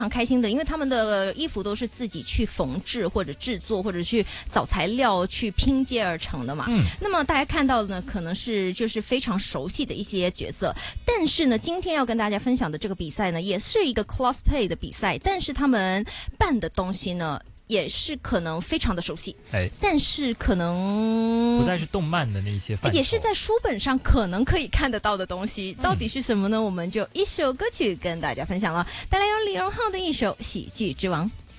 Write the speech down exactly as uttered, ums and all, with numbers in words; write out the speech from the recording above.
常开心的，因为他们的衣服都是自己去缝制或者制作或者去找材料去拼接而成的嘛。嗯，那么大家看到的呢，可能是就是非常熟悉的一些角色，但是呢，今天要跟大家分享的这个比赛呢，也是一个 cosplay 的比赛，但是他们办的东西呢，也是可能非常的熟悉，哎，但是可能不再是动漫的那些范畴， 也是在书本上可能可以看得到的东西，到底是什么呢？我们就一首歌曲跟大家分享了，带来由李荣浩的一首《喜剧之王》。